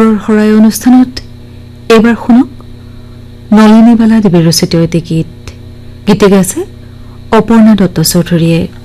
ওচৰৰ শৰাই অনুষ্ঠানত এইবাৰ শুনক নলিনীবালা দেৱীৰ ৰচিত এটি গীত গাইছে অপৰ্ণা দত্ত চৌধুৰীয়ে।